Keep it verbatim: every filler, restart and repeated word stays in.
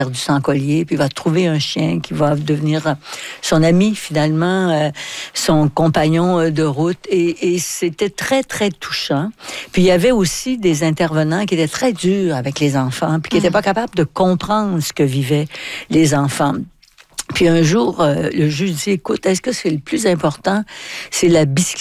perdu son collier, puis il va trouver un chien qui va devenir son ami, finalement, euh, son compagnon de route. Et, et c'était très, très touchant. Puis il y avait aussi des intervenants qui étaient très durs avec les enfants, puis qui n'étaient pas capables de comprendre ce que vivaient les enfants. Puis un jour, euh, le juge dit, écoute, est-ce que c'est le plus important, c'est la bicyclette?